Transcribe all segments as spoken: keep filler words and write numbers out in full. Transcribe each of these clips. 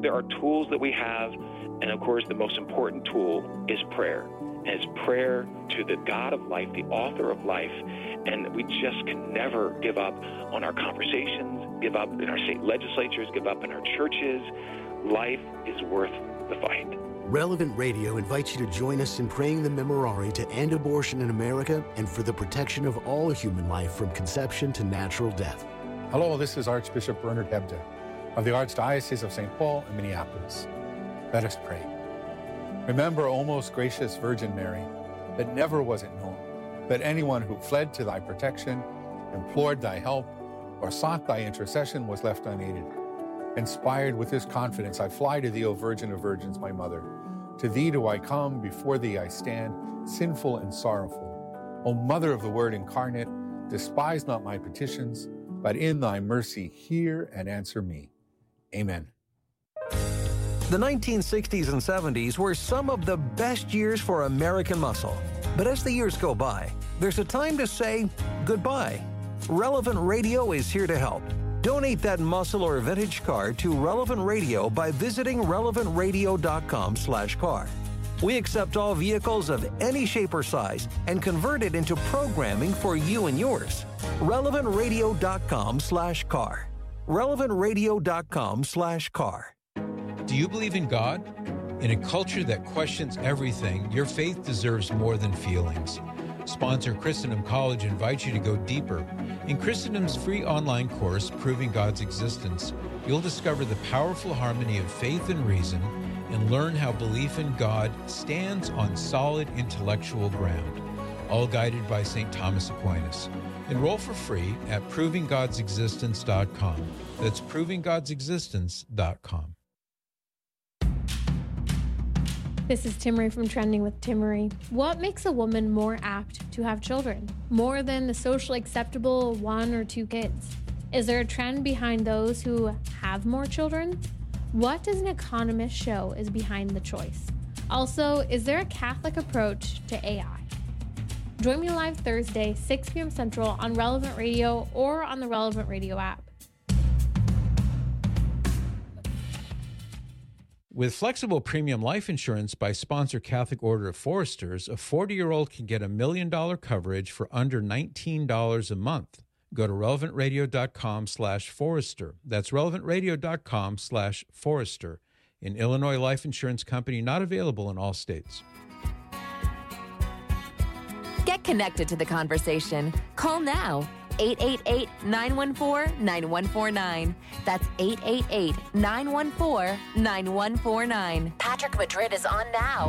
there are tools that we have, and of course the most important tool is prayer. And it's prayer to the God of life, the author of life, and we just can never give up on our conversations, give up in our state legislatures, give up in our churches. Life is worth the fight. Relevant Radio invites you to join us in praying the Memorare to end abortion in America and for the protection of all human life from conception to natural death. Hello, this is Archbishop Bernard Hebda of the Archdiocese of Saint Paul in Minneapolis. Let us pray. Remember, O most gracious Virgin Mary, that never was it known that anyone who fled to thy protection, implored thy help, or sought thy intercession was left unaided. Inspired with this confidence, I fly to thee, O Virgin of Virgins, my mother. To thee do I come, before thee I stand, sinful and sorrowful. O Mother of the Word incarnate, despise not my petitions, but in thy mercy hear and answer me. Amen. The nineteen sixties and seventies were some of the best years for American muscle. But as the years go by, there's a time to say goodbye. Relevant Radio is here to help. Donate that muscle or vintage car to Relevant Radio by visiting relevant radio dot com slash car. We accept all vehicles of any shape or size and convert it into programming for you and yours. relevant radio dot com slash car. relevant radio dot com slash car. Do you believe in God? In a culture that questions everything, your faith deserves more than feelings. Sponsor Christendom College invites you to go deeper. In Christendom's free online course, Proving God's Existence, you'll discover the powerful harmony of faith and reason and learn how belief in God stands on solid intellectual ground, all guided by Saint Thomas Aquinas. Enroll for free at proving gods existence dot com. That's proving gods existence dot com. This is Timmery from Trending with Timmery. What makes a woman more apt to have children? More than the socially acceptable one or two kids? Is there a trend behind those who have more children? What does an economist show is behind the choice? Also, is there a Catholic approach to A I? Join me live Thursday, six p.m. Central on Relevant Radio or on the Relevant Radio app. With flexible premium life insurance by sponsor Catholic Order of Foresters, a forty-year-old can get a million dollar coverage for under nineteen dollars a month. Go to relevant radio dot com slash forester. That's relevant radio dot com slash forester. An Illinois life insurance company not available in all states. Get connected to the conversation. Call now. eight eight eight, nine one four, nine one four nine. That's eight eight eight, nine one four, nine one four nine. Patrick Madrid is on now.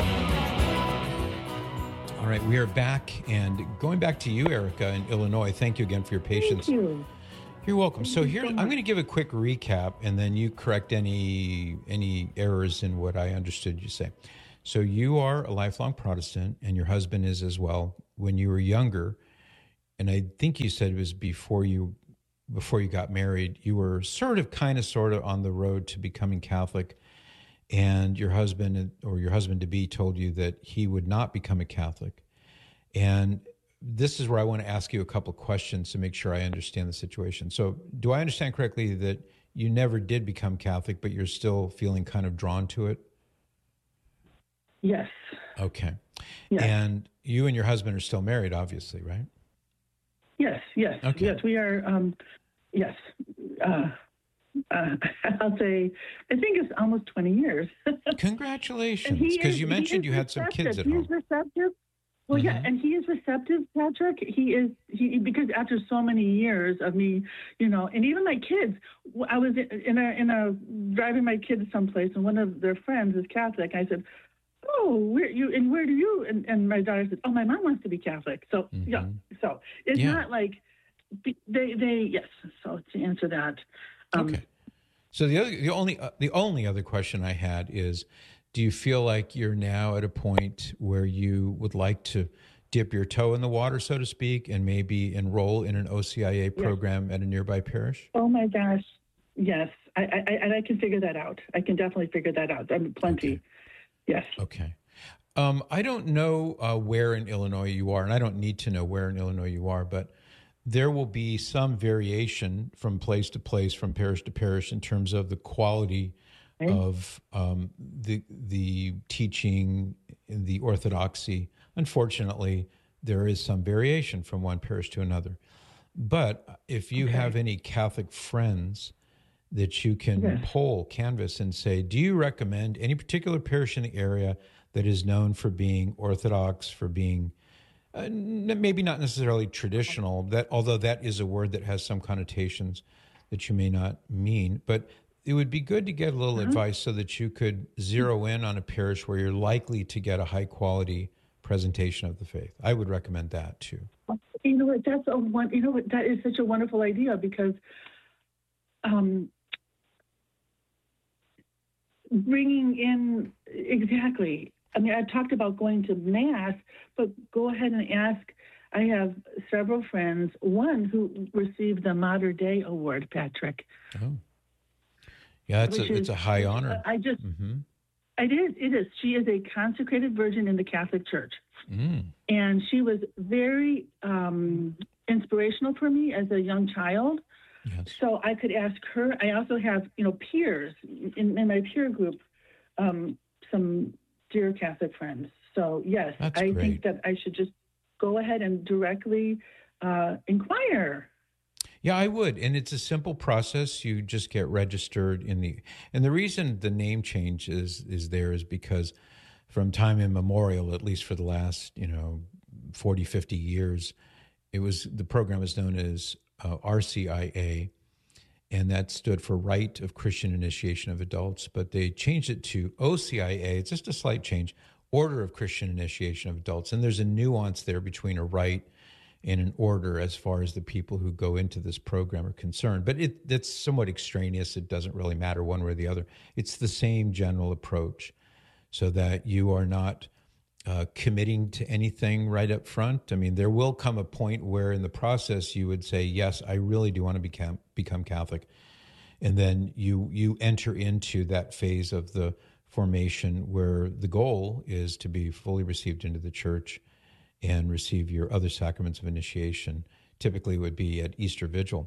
All right, we are back, and going back to you, Erica, in Illinois. Thank you again for your patience. Thank you. You're welcome. So here, I'm going to give a quick recap, and then you correct any any errors in what I understood you say. So you are a lifelong Protestant, and your husband is as well. When you were younger, and I think you said it was before you before you got married, you were sort of, kind of, sort of on the road to becoming Catholic, and your husband or your husband-to-be told you that he would not become a Catholic. And this is where I want to ask you a couple of questions to make sure I understand the situation. So do I understand correctly that you never did become Catholic, but you're still feeling kind of drawn to it? Yes. Okay. Yes. And you and your husband are still married, obviously, right? Yes, yes, okay. yes. We are, um, yes. Uh, uh, I'll say, I think it's almost twenty years. Congratulations. Because you mentioned you had some kids at he home. Is receptive. Well, mm-hmm. yeah, and he is receptive, Patrick. He is, he because after so many years of me, you know, and even my kids, I was in a, in a, driving my kids someplace, and one of their friends is Catholic. I said, oh, where you, and where do you, and, and my daughter said, oh, my mom wants to be Catholic. So, mm-hmm. yeah, so it's yeah. not like, they, they, yes. So to answer that. Um, okay. So the other, the only, uh, the only other question I had is, do you feel like you're now at a point where you would like to dip your toe in the water, so to speak, and maybe enroll in an O C I A program yes. at a nearby parish? Oh my gosh, yes. I, I, and I can figure that out. I can definitely figure that out. I mean, plenty. Okay. Yes. Okay. Um, I don't know uh, where in Illinois you are, and I don't need to know where in Illinois you are, but there will be some variation from place to place, from parish to parish, in terms of the quality Okay. of um, the the teaching, the orthodoxy. Unfortunately, there is some variation from one parish to another. But if you Okay. have any Catholic friends that you can Yes. poll, canvass, and say, do you recommend any particular parish in the area that is known for being Orthodox, for being uh, n- maybe not necessarily traditional, that although that is a word that has some connotations that you may not mean, but it would be good to get a little Uh-huh. advice so that you could zero in on a parish where you're likely to get a high quality presentation of the faith. I would recommend that too. You know what? That's a one. You know what? That is such a wonderful idea because, um, bringing in exactly. I mean, I've talked about going to Mass, but go ahead and ask. I have several friends. One who received the Mater Dei Award, Patrick. Oh, yeah, it's Which a, it's is- a high honor. I just. Mm-hmm. It is. It is. She is a consecrated virgin in the Catholic Church. Mm. And she was very um, inspirational for me as a young child. Yes. So I could ask her. I also have, you know, peers in, in my peer group, um, some dear Catholic friends. So yes, That's I great. think that I should just go ahead and directly uh, inquire. Yeah, I would. And it's a simple process. You just get registered in the, and the reason the name change is, is there is because from time immemorial, at least for the last, you know, forty, fifty years, it was, the program is known as uh, R C I A, and that stood for Rite of Christian Initiation of Adults, but they changed it to O C I A. It's just a slight change, Order of Christian Initiation of Adults. And there's a nuance there between a rite and an order as far as the people who go into this program are concerned. But it, that's somewhat extraneous. It doesn't really matter one way or the other. It's the same general approach so that you are not uh, committing to anything right up front. I mean, there will come a point where in the process you would say, yes, I really do want to become, become Catholic. And then you you enter into that phase of the formation where the goal is to be fully received into the church and receive your other sacraments of initiation. Typically it would be at Easter Vigil.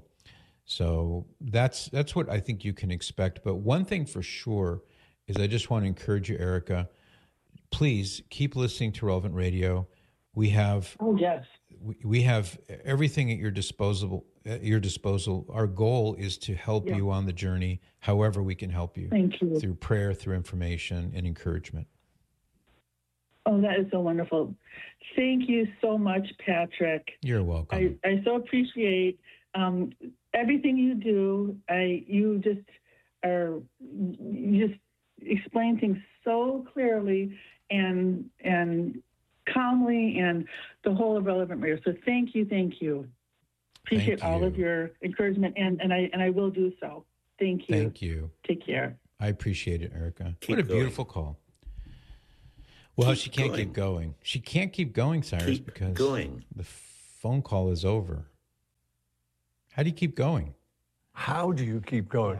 So that's that's what I think you can expect. But one thing for sure is I just want to encourage you, Erica, please keep listening to Relevant Radio. We have Oh, yes. we, we have everything at your disposal. At your disposal. Our goal is to help Yeah. you on the journey, however we can help you, Thank you. through prayer, through information, and encouragement. Oh, that is so wonderful. Thank you so much, Patrick. You're welcome. I, I so appreciate um, everything you do. I you just are you just explain things so clearly and and calmly, and the whole of Relevant Radio. So thank you, thank you. Appreciate Thank all of you. your encouragement, and and I and I will do so. Thank you. Thank you. Take care. I appreciate it, Erica. Keep what a going. beautiful call. Well, Keep she can't going. keep going. She can't keep going, Cyrus, Keep because going. the phone call is over. How do you keep going? How do you keep going?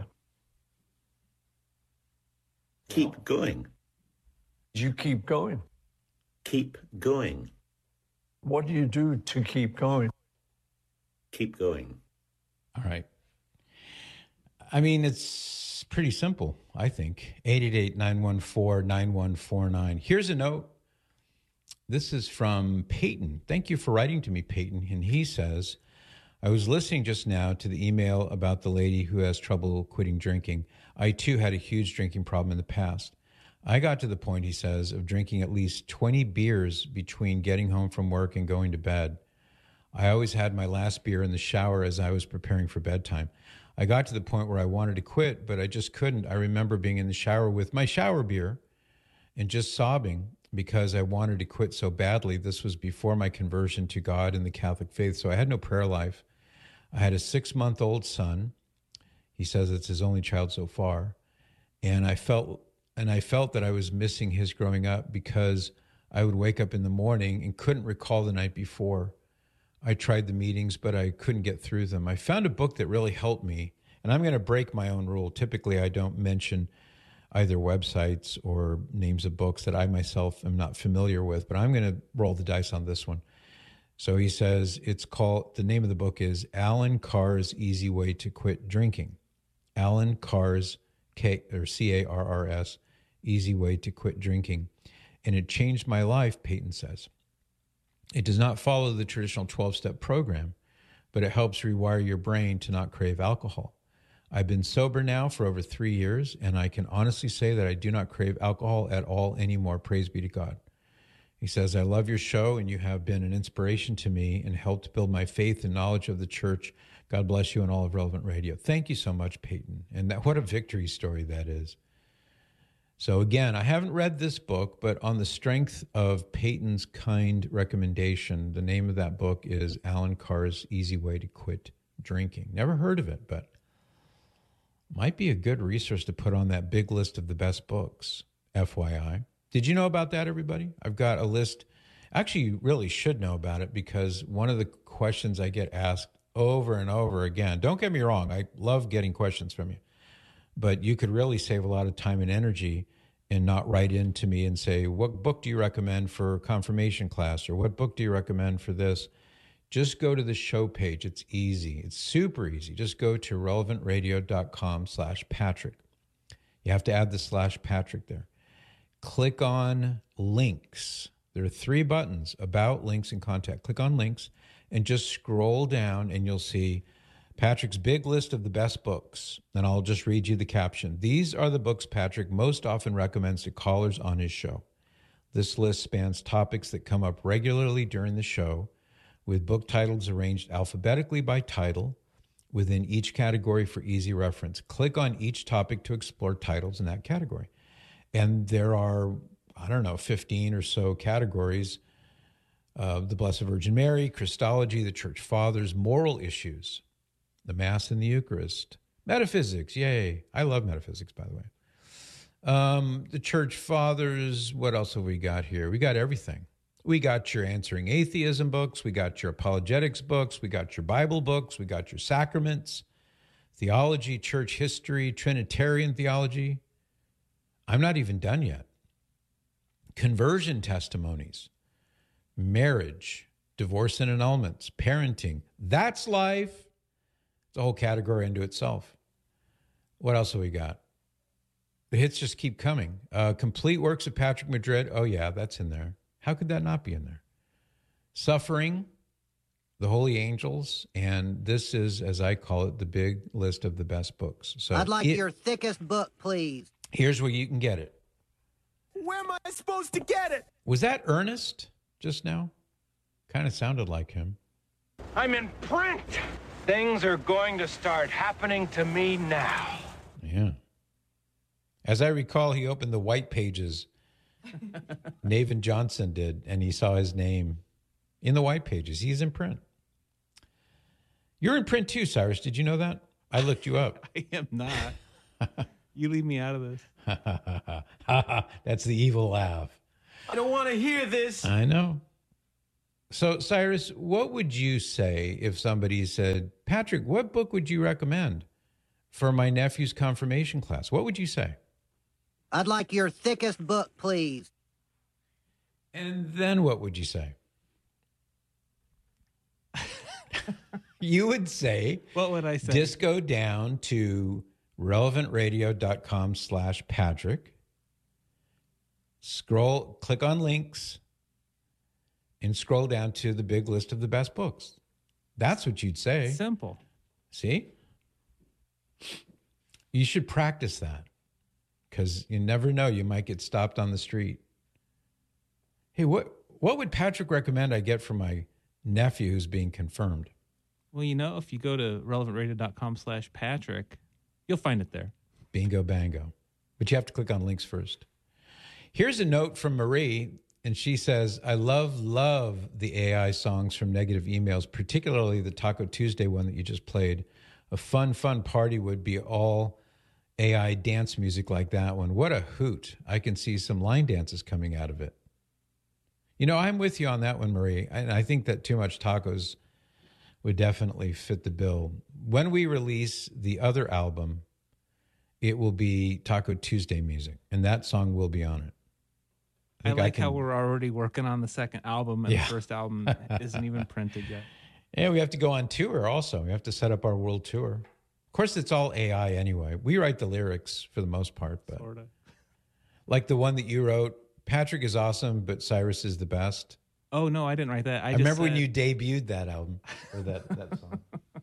Keep going. You keep going. Keep going. What do you do to keep going? Keep going. All right. I mean, it's pretty simple, I think. eight eight eight, nine one four, nine one four nine. Here's a note. This is from Peyton. Thank you for writing to me, Peyton. And he says, I was listening just now to the email about the lady who has trouble quitting drinking. I, too, had a huge drinking problem in the past. I got to the point, he says, of drinking at least twenty beers between getting home from work and going to bed. I always had my last beer in the shower as I was preparing for bedtime. I got to the point where I wanted to quit, but I just couldn't. I remember being in the shower with my shower beer and just sobbing because I wanted to quit so badly. This was before my conversion to God and the Catholic faith, so I had no prayer life. I had a six-month-old son. He says it's his only child so far. And I felt and I felt that I was missing his growing up because I would wake up in the morning and couldn't recall the night before. I tried the meetings, but I couldn't get through them. I found a book that really helped me, and I'm going to break my own rule. Typically, I don't mention either websites or names of books that I myself am not familiar with, but I'm going to roll the dice on this one. So he says it's called, the name of the book is Alan Carr's Easy Way to Quit Drinking. Alan Carr's K or C A R R S, Easy Way to Quit Drinking. And it changed my life, Peyton says. It does not follow the traditional twelve-step program, but it helps rewire your brain to not crave alcohol. I've been sober now for over three years, and I can honestly say that I do not crave alcohol at all anymore. Praise be to God. He says, I love your show, and you have been an inspiration to me and helped build my faith and knowledge of the church. God bless you and all of Relevant Radio. Thank you so much, Peyton. And that, what a victory story that is. So again, I haven't read this book, but on the strength of Peyton's kind recommendation, the name of that book is Alan Carr's Easy Way to Quit Drinking. Never heard of it, but might be a good resource to put on that big list of the best books, F Y I. Did you know about that, everybody? I've got a list. Actually, you really should know about it because one of the questions I get asked over and over again, don't get me wrong, I love getting questions from you, but you could really save a lot of time and energy and not write into me and say, what book do you recommend for confirmation class? Or what book do you recommend for this? Just go to the show page. It's easy. It's super easy. Just go to relevantradio.com slash Patrick. You have to add the slash Patrick there. Click on links. There are three buttons, about, links, and contact. Click on links and just scroll down and you'll see Patrick's big list of the best books. And I'll just read you the caption. These are the books Patrick most often recommends to callers on his show. This list spans topics that come up regularly during the show, with book titles arranged alphabetically by title within each category for easy reference. Click on each topic to explore titles in that category. And there are, I don't know, fifteen or so categories. Uh, the Blessed Virgin Mary, Christology, the Church Fathers, moral issues, the Mass and the Eucharist, metaphysics, yay. I love metaphysics, by the way. Um, the Church Fathers, what else have we got here? We got everything. We got your Answering Atheism books. We got your apologetics books. We got your Bible books. We got your sacraments, theology, church history, Trinitarian theology. I'm not even done yet. Conversion testimonies, marriage, divorce and annulments, parenting. That's life. It's a whole category into itself. What else have we got? The hits just keep coming. Uh, complete works of Patrick Madrid. Oh, yeah, that's in there. How could that not be in there? Suffering, the Holy Angels, and this is, as I call it, the big list of the best books. So I'd like it, your thickest book, please. Here's where you can get it. Where am I supposed to get it? Was that Ernest just now? Kind of sounded like him. I'm in print. Things are going to start happening to me now. Yeah. As I recall, he opened the white pages. Nathan Johnson did, and he saw his name in the white pages. He's in print. You're in print too, Cyrus. Did you know that? I looked you up. I am not. You leave me out of this. That's the evil laugh. I don't want to hear this. I know. So, Cyrus, what would you say if somebody said, Patrick, what book would you recommend for my nephew's confirmation class? What would you say? I'd like your thickest book, please. And then what would you say? You would say, what would I say? Just go down to relevantradio.com slash Patrick. Scroll, click on links, and scroll down to the big list of the best books. That's what you'd say. Simple. See? You should practice that because you never know. You might get stopped on the street. Hey, what, what would Patrick recommend I get for my nephew who's being confirmed? Well, you know, if you go to relevantradio.com slash Patrick, you'll find it there. Bingo, bango. But you have to click on links first. Here's a note from Marie, and she says, I love, love the A I songs from Negative Emails, particularly the Taco Tuesday one that you just played. A fun, fun party would be all A I dance music like that one. What a hoot. I can see some line dances coming out of it. You know, I'm with you on that one, Marie. And I think that Too Much Tacos would definitely fit the bill. When we release the other album, it will be Taco Tuesday music, and that song will be on it. I, I like I can... how we're already working on the second album, and yeah. the first album isn't even printed yet. Yeah, we have to go on tour also. We have to set up our world tour. Of course, it's all A I anyway. We write the lyrics for the most part, but Sorta. like the one that you wrote, Patrick is awesome, but Cyrus is the best. Oh, no, I didn't write that. I, I just remember said, when you debuted that album, or that, that song.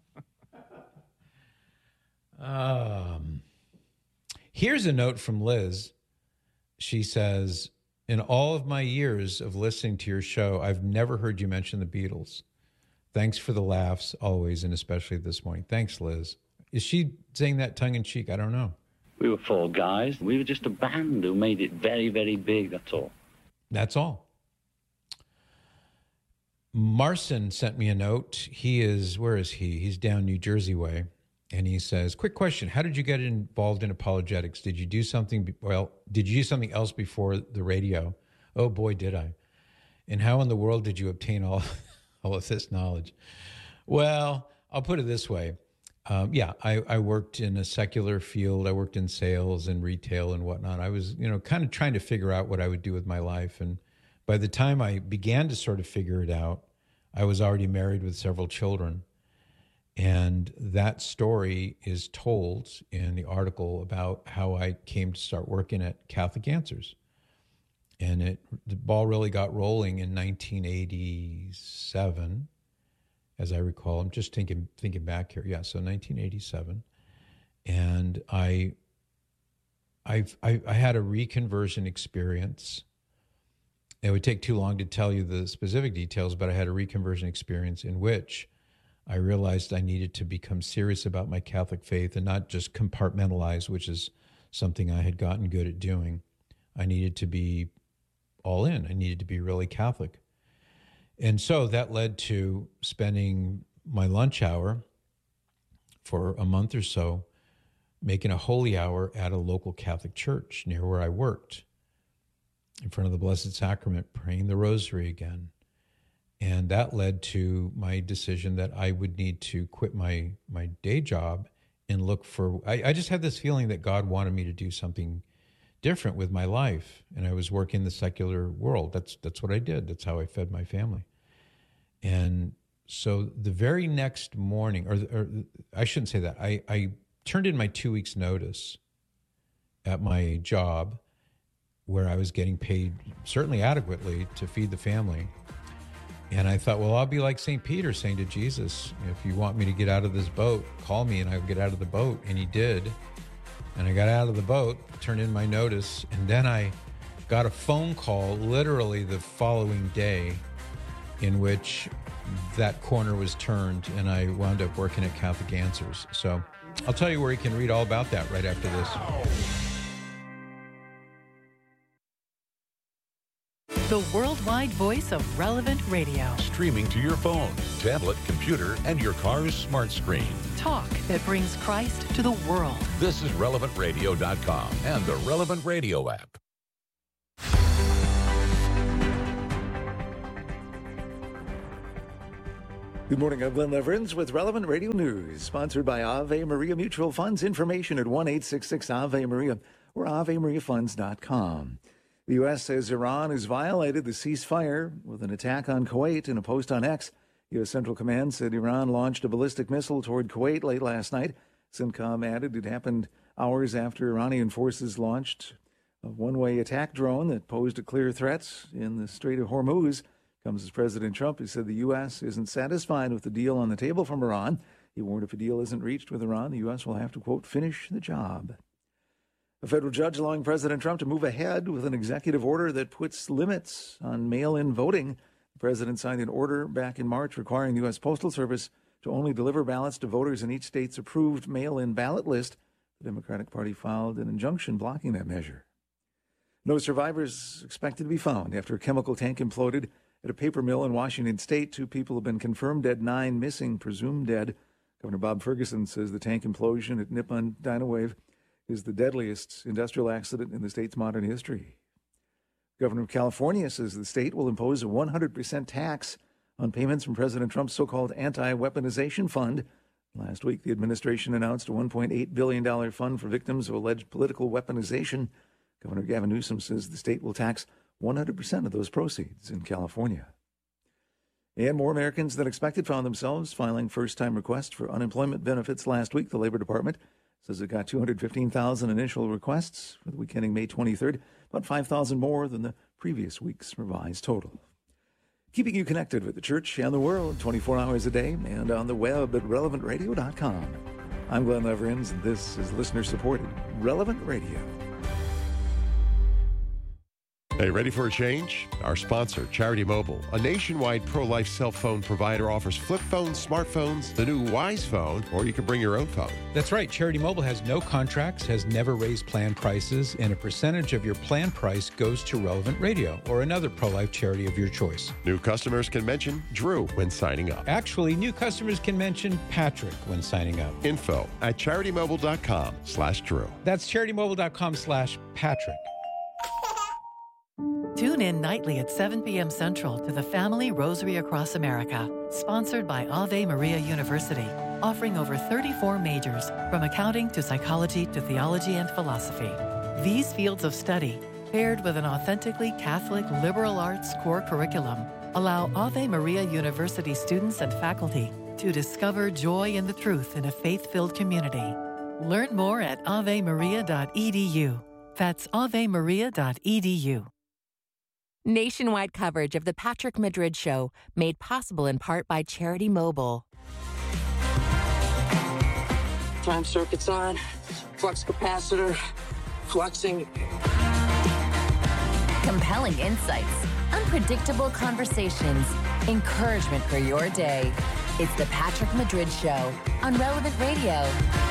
um, here's a note from Liz. She says, in all of my years of listening to your show, I've never heard you mention the Beatles. Thanks for the laughs always, and especially this morning. Thanks, Liz. Is she saying that tongue-in-cheek? I don't know. We were four guys. We were just a band who made it very, very big, that's all. That's all. Marcin sent me a note. He is, where is he? He's down New Jersey way. And he says, quick question. How did you get involved in apologetics? Did you do something, well, did you do something else before the radio? Oh boy, did I. And how in the world did you obtain all, all of this knowledge? Well, I'll put it this way. Um, yeah, I, I worked in a secular field. I worked in sales and retail and whatnot. I was, you know, kind of trying to figure out what I would do with my life. And by the time I began to sort of figure it out, I was already married with several children. And that story is told in the article about how I came to start working at Catholic Answers. And it the ball really got rolling in nineteen eighty-seven, as I recall. I'm just thinking thinking back here. Yeah, so nineteen eighty-seven. And I, I've, I, I had a reconversion experience. It would take too long to tell you the specific details, but I had a reconversion experience in which I realized I needed to become serious about my Catholic faith and not just compartmentalize, which is something I had gotten good at doing. I needed to be all in. I needed to be really Catholic. And so that led to spending my lunch hour for a month or so making a holy hour at a local Catholic church near where I worked, in front of the Blessed Sacrament, praying the rosary again. And that led to my decision that I would need to quit my, my day job and look for, I, I just had this feeling that God wanted me to do something different with my life. And I was working in the secular world. That's, that's what I did. That's how I fed my family. And so the very next morning, or, or I shouldn't say that, I, I turned in my two weeks notice at my job where I was getting paid certainly adequately to feed the family. And I thought, well, I'll be like Saint Peter saying to Jesus, if you want me to get out of this boat, call me and I'll get out of the boat. And he did. And I got out of the boat, turned in my notice, and then I got a phone call literally the following day in which that corner was turned and I wound up working at Catholic Answers. So I'll tell you where you can read all about that right after this. The worldwide voice of Relevant Radio. Streaming to your phone, tablet, computer, and your car's smart screen. Talk that brings Christ to the world. This is relevant radio dot com and the Relevant Radio app. Good morning, I'm Glenn Leverins with Relevant Radio News, sponsored by Ave Maria Mutual Funds. Information at one eight six six Ave Maria or ave maria funds dot com. The U S says Iran has violated the ceasefire with an attack on Kuwait. In a post on X, U S Central Command said Iran launched a ballistic missile toward Kuwait late last night. CENTCOM added it happened hours after Iranian forces launched a one-way attack drone that posed a clear threat in the Strait of Hormuz. Comes as President Trump, who said the U S isn't satisfied with the deal on the table from Iran. He warned if a deal isn't reached with Iran, the U S will have to, quote, finish the job. A federal judge allowing President Trump to move ahead with an executive order that puts limits on mail-in voting. The president signed an order back in March requiring the U S Postal Service to only deliver ballots to voters in each state's approved mail-in ballot list. The Democratic Party filed an injunction blocking that measure. No survivors expected to be found after a chemical tank imploded at a paper mill in Washington State. Two people have been confirmed dead, nine missing, presumed dead. Governor Bob Ferguson says the tank implosion at Nippon Dynawave is the deadliest industrial accident in the state's modern history. Governor of California says the state will impose a one hundred percent tax on payments from President Trump's so-called anti-weaponization fund. Last week, the administration announced a one point eight billion dollars fund for victims of alleged political weaponization. Governor Gavin Newsom says the state will tax one hundred percent of those proceeds in California. And more Americans than expected found themselves filing first-time requests for unemployment benefits last week. The Labor Department says it got two hundred fifteen thousand initial requests for the week ending May twenty-third, about five thousand more than the previous week's revised total. Keeping you connected with the church and the world twenty-four hours a day and on the web at relevant radio dot com. I'm Glenn Leverins, and this is listener-supported Relevant Radio. Hey, ready for a change? Our sponsor, Charity Mobile, a nationwide pro-life cell phone provider, offers flip phones, smartphones, the new Wise Phone, or you can bring your own phone. That's right. Charity Mobile has no contracts, has never raised plan prices, and a percentage of your plan price goes to Relevant Radio or another pro-life charity of your choice. New customers can mention Drew when signing up. Actually, new customers can mention Patrick when signing up. Info at charitymobile.com slash Drew. That's charitymobile.com slash Patrick. Tune in nightly at seven p.m. Central to the Family Rosary Across America, sponsored by Ave Maria University, offering over thirty-four majors, from accounting to psychology to theology and philosophy. These fields of study, paired with an authentically Catholic liberal arts core curriculum, allow Ave Maria University students and faculty to discover joy in the truth in a faith-filled community. Learn more at ave maria dot e d u. That's ave maria dot e d u. Nationwide coverage of the Patrick Madrid Show, made possible in part by Charity Mobile. Time circuits on, flux capacitor, fluxing. Compelling insights, unpredictable conversations, encouragement for your day. It's the Patrick Madrid Show on Relevant Radio.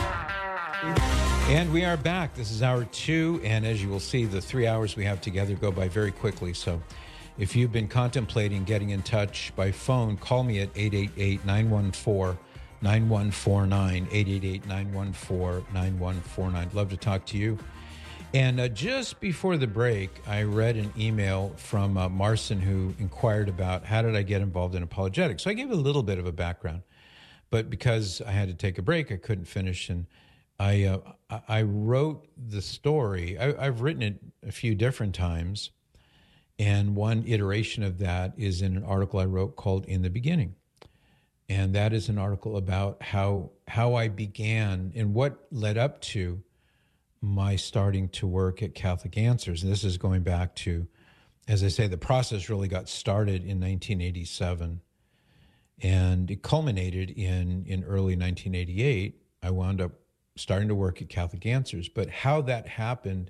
And we are back. This is hour two, and as you will see, the three hours we have together go by very quickly. So if you've been contemplating getting in touch by phone, call me at eight eight eight, nine one four, nine one four nine, eight eight eight, nine one four, nine one four nine. I'd love to talk to you. And uh, just before the break, I read an email from uh, Marcin, who inquired about how did I get involved in apologetics. So I gave a little bit of a background, but because I had to take a break, I couldn't finish, and I uh, I wrote the story. I, I've written it a few different times, and one iteration of that is in an article I wrote called In the Beginning. And that is an article about how how I began and what led up to my starting to work at Catholic Answers. And this is going back to, as I say, the process really got started in nineteen eighty-seven, and it culminated in, in early nineteen eighty-eight. I wound up starting to work at Catholic Answers. But how that happened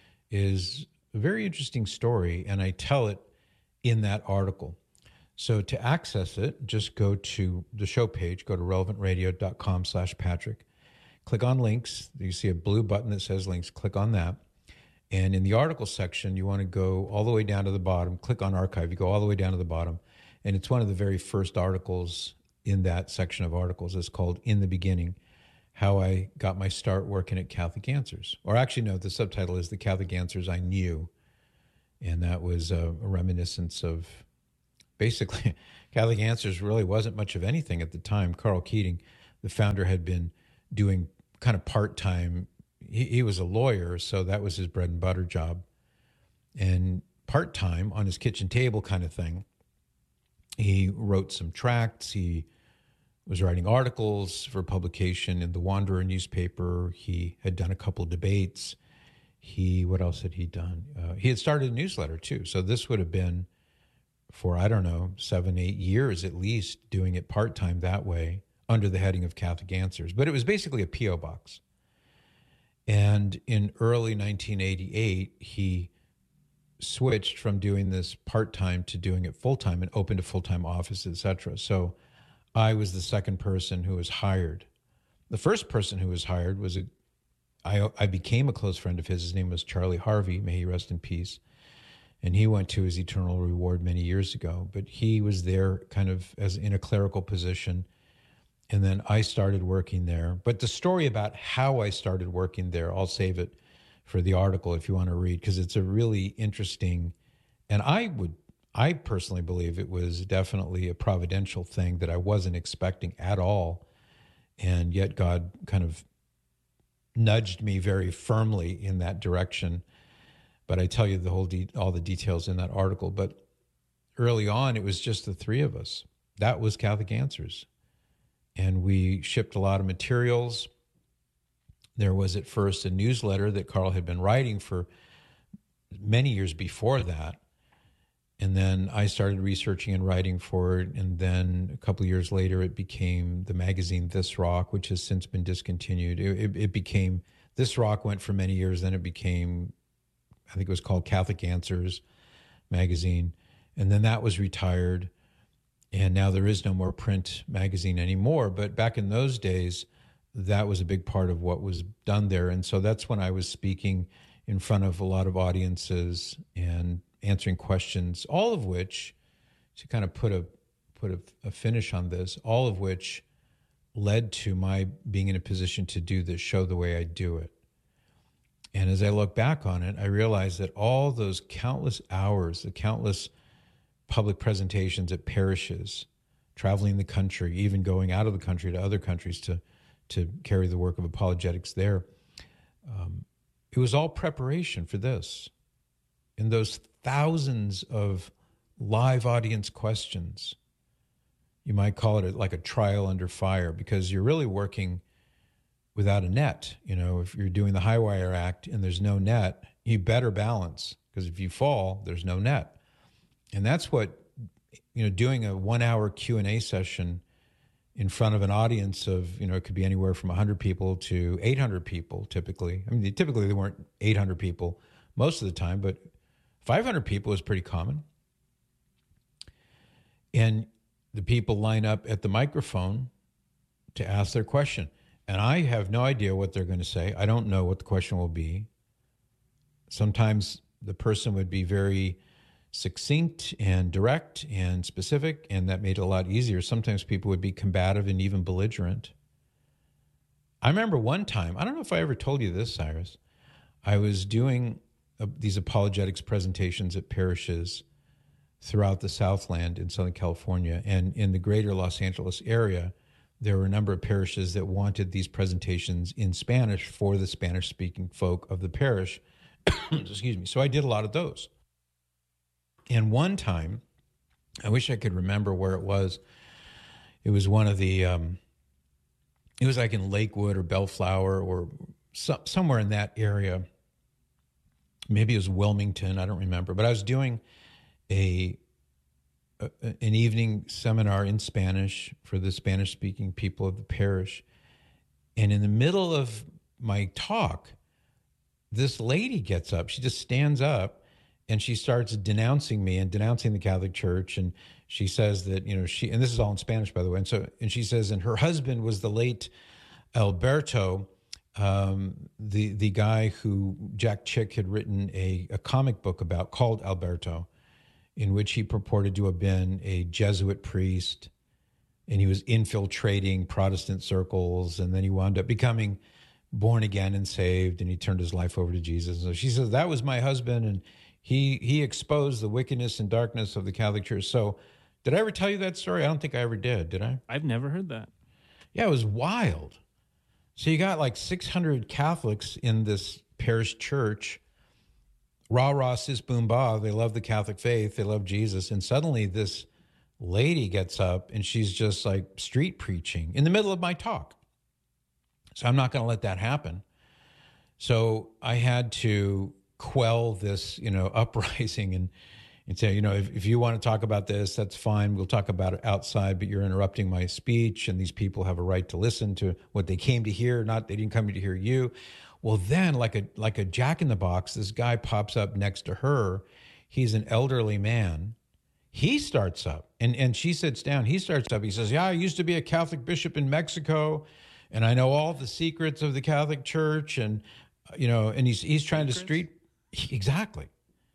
is a very interesting story, and I tell it in that article. So to access it, just go to the show page, go to relevant radio dot com slash Patrick, click on links. You see a blue button that says links, click on that. And in the article section, you want to go all the way down to the bottom, click on archive, you go all the way down to the bottom, and it's one of the very first articles in that section of articles. It's called In the Beginning, How I Got My Start Working at Catholic Answers. Or actually, no, the subtitle is The Catholic Answers I Knew. And that was a, a reminiscence of, basically, Catholic Answers really wasn't much of anything at the time. Carl Keating, the founder, had been doing kind of part-time. He, he was a lawyer, so that was his bread and butter job. And part-time, on his kitchen table kind of thing, he wrote some tracts. He was writing articles for publication in the Wanderer newspaper. He had done a couple of debates. He, what else had he done? Uh, he had started a newsletter too. So this would have been for, I don't know, seven, eight years at least, doing it part-time that way under the heading of Catholic Answers. But it was basically a P O box. And in early nineteen eighty-eight, he switched from doing this part-time to doing it full-time and opened a full-time office, et cetera. So I was the second person who was hired. The first person who was hired was a, I, I became a close friend of his. His name was Charlie Harvey. May he rest in peace. And he went to his eternal reward many years ago. But he was there kind of as in a clerical position. And then I started working there. But the story about how I started working there, I'll save it for the article if you want to read, because it's a really interesting, and I would I personally believe it was definitely a providential thing that I wasn't expecting at all. And yet God kind of nudged me very firmly in that direction. But I tell you the whole de- all the details in that article. But early on, it was just the three of us. that was Catholic Answers. And we shipped a lot of materials. There was at first a newsletter that Carl had been writing for many years before that. And then I started researching and writing for it. And then a couple of years later, it became the magazine This Rock, which has since been discontinued. It, it, it became, This Rock went for many years. Then it became, I think it was called Catholic Answers magazine. And then that was retired. And now there is no more print magazine anymore. But back in those days, that was a big part of what was done there. And so that's when I was speaking in front of a lot of audiences and answering questions, all of which, to kind of put a put a, a finish on this, all of which led to my being in a position to do this show the way I do it. And as I look back on it, I realized that all those countless hours, the countless public presentations at parishes, traveling the country, even going out of the country to other countries to, to carry the work of apologetics there, um, it was all preparation for this. In those thousands of live audience questions, you might call it like a trial under fire, because you're really working without a net. You know, if you're doing the high wire act and there's no net, you better balance, because if you fall, there's no net. And that's what, you know, doing a one hour Q and A session in front of an audience of, you know, it could be anywhere from one hundred people to eight hundred people typically. I mean, they, typically they weren't eight hundred people most of the time, but five hundred people is pretty common. And the people line up at the microphone to ask their question. And I have no idea what they're going to say. I don't know what the question will be. Sometimes the person would be very succinct and direct and specific, and that made it a lot easier. Sometimes people would be combative and even belligerent. I remember one time, I don't know if I ever told you this, Cyrus, I was doing uh, these apologetics presentations at parishes throughout the Southland in Southern California, and in the greater Los Angeles area, there were a number of parishes that wanted these presentations in Spanish for the Spanish-speaking folk of the parish. Excuse me. So I did a lot of those. And one time, I wish I could remember where it was. It was one of the, um, it was like in Lakewood or Bellflower or so, somewhere in that area. Maybe it was Wilmington, I don't remember. But I was doing a, a an evening seminar in Spanish for the Spanish-speaking people of the parish. And in the middle of my talk, this lady gets up. She just stands up. And she starts denouncing me and denouncing the Catholic Church. And she says that, you know, she, and this is all in Spanish, by the way. And so, and she says, and her husband was the late Alberto, um, the, the guy who Jack Chick had written a, a comic book about called Alberto, in which he purported to have been a Jesuit priest. And he was infiltrating Protestant circles. And then he wound up becoming born again and saved. And he turned his life over to Jesus. So she says, that was my husband. And He he exposed the wickedness and darkness of the Catholic Church. So did I ever tell you that story? I don't think I ever did, did I? I've never heard that. Yeah, it was wild. So you got like six hundred Catholics in this parish church. Rah, rah, sis, boom, bah. They love the Catholic faith. They love Jesus. And suddenly this lady gets up and she's just like street preaching in the middle of my talk. So I'm not going to let that happen. So I had to quell this, you know, uprising and, and say, you know, if, if you want to talk about this, that's fine. We'll talk about it outside, but you're interrupting my speech, and these people have a right to listen to what they came to hear, not they didn't come to hear you. Well, then, like a like a jack in the box, this guy pops up next to her. He's an elderly man. He starts up, and, and she sits down. He starts up. He says, yeah, I used to be a Catholic bishop in Mexico, and I know all the secrets of the Catholic Church, and, you know, and he's he's trying to street... Exactly.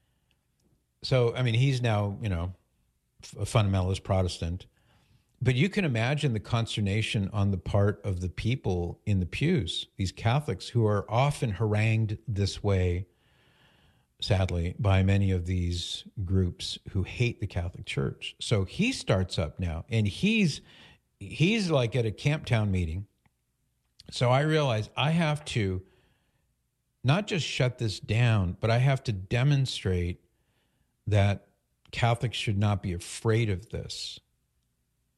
So, I mean, he's now, you know, a fundamentalist Protestant. But you can imagine the consternation on the part of the people in the pews, these Catholics who are often harangued this way, sadly, by many of these groups who hate the Catholic Church. So he starts up now, and he's he's like at a Camptown meeting. So I realize I have to not just shut this down, but I have to demonstrate that Catholics should not be afraid of this.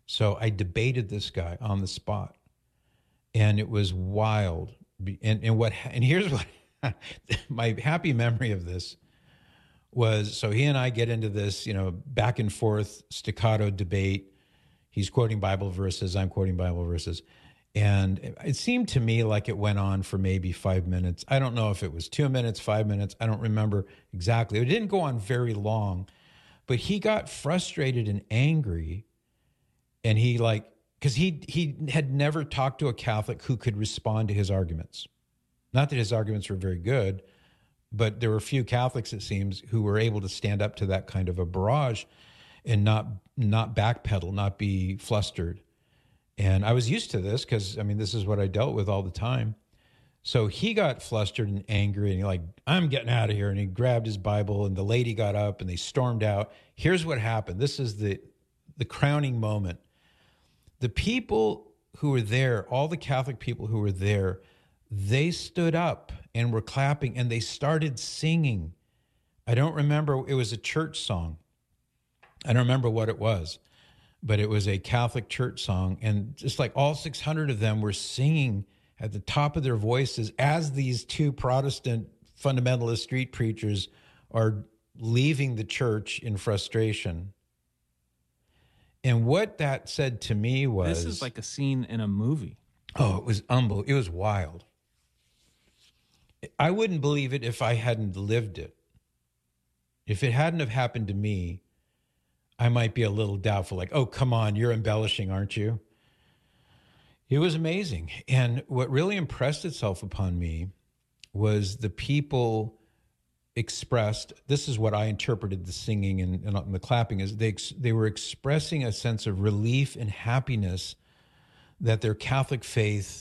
So I debated this guy on the spot, and it was wild. And, and what, and here's what, my happy memory of this was, so he and I get into this, you know, back and forth staccato debate. He's quoting Bible verses, I'm quoting Bible verses. And it seemed to me like it went on for maybe five minutes. I don't know if it was two minutes, five minutes. I don't remember exactly. It didn't go on very long, but he got frustrated and angry. And he like, because he he had never talked to a Catholic who could respond to his arguments. Not that his arguments were very good, but there were a few Catholics, it seems, who were able to stand up to that kind of a barrage and not not backpedal, not be flustered. And I was used to this because, I mean, this is what I dealt with all the time. So he got flustered and angry, and he like, I'm getting out of here. And he grabbed his Bible, and the lady got up, and they stormed out. Here's what happened. This is the the crowning moment. The people who were there, all the Catholic people who were there, they stood up and were clapping, and they started singing. I don't remember. It was a church song. I don't remember what it was, but it was a Catholic church song. And just like all six hundred of them were singing at the top of their voices as these two Protestant fundamentalist street preachers are leaving the church in frustration. And what that said to me was... This is like a scene in a movie. Oh, it was unbelievable. It was wild. I wouldn't believe it if I hadn't lived it. If it hadn't have happened to me, I might be a little doubtful, like, oh, come on, you're embellishing, aren't you? It was amazing. And what really impressed itself upon me was the people expressed, this is what I interpreted the singing and, and the clapping, is they, they were expressing a sense of relief and happiness that their Catholic faith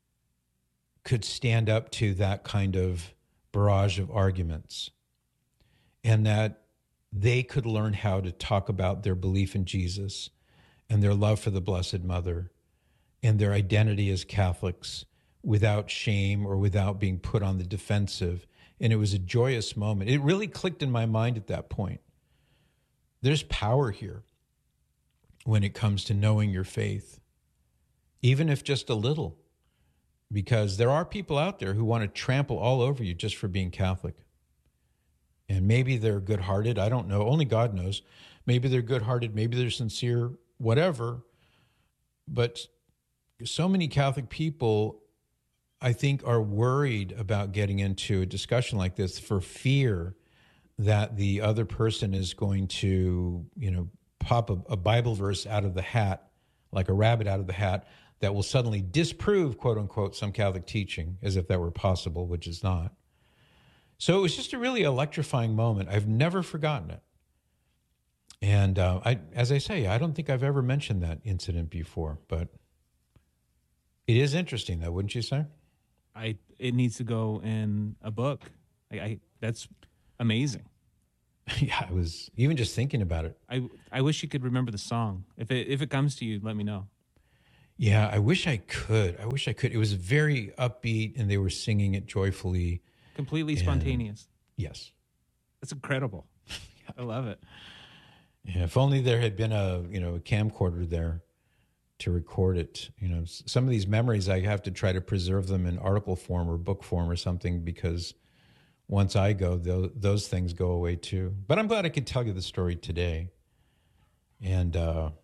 could stand up to that kind of barrage of arguments, and that they could learn how to talk about their belief in Jesus and their love for the Blessed Mother and their identity as Catholics without shame or without being put on the defensive. And it was a joyous moment. It really clicked in my mind at that point. There's power here when it comes to knowing your faith, even if just a little, because there are people out there who want to trample all over you just for being Catholic. And maybe they're good-hearted. I don't know. Only God knows. Maybe they're good-hearted. Maybe they're sincere, whatever. But so many Catholic people, I think, are worried about getting into a discussion like this for fear that the other person is going to, you know, pop a, a Bible verse out of the hat, like a rabbit out of the hat, that will suddenly disprove, quote unquote, some Catholic teaching, as if that were possible, which is not. So it was just a really electrifying moment. I've never forgotten it. And uh, I, as I say, I don't think I've ever mentioned that incident before, but it is interesting, though, wouldn't you say? I it needs to go in a book. I, I that's amazing. Yeah, I was even just thinking about it. I I wish you could remember the song. If it if it comes to you, let me know. Yeah, I wish I could. I wish I could. It was very upbeat, and they were singing it joyfully. Completely and, spontaneous. Yes. That's incredible. Yeah. I love it. Yeah, if only there had been a, you know, a camcorder there to record it. You know, some of these memories, I have to try to preserve them in article form or book form or something, because once I go, those, those things go away too. But I'm glad I could tell you the story today. And uh,